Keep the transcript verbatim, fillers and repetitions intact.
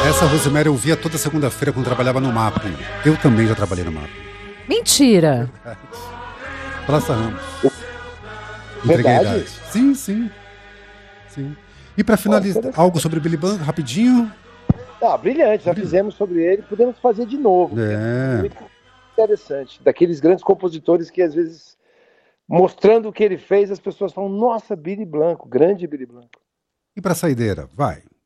Essa Rosemary eu via toda segunda-feira quando trabalhava no M A P. Eu também já trabalhei no M A P. Mentira! Praça Ramos. Entreguei a idade. Sim, sim. Sim. E para finalizar, oh, algo sobre Billy Blanco, rapidinho? Ah, brilhante, já fizemos sobre ele, podemos fazer de novo. É. Muito interessante. Daqueles grandes compositores que às vezes, mostrando o que ele fez, as pessoas falam, nossa, Billy Blanco, grande Billy Blanco. E para saideira, vai.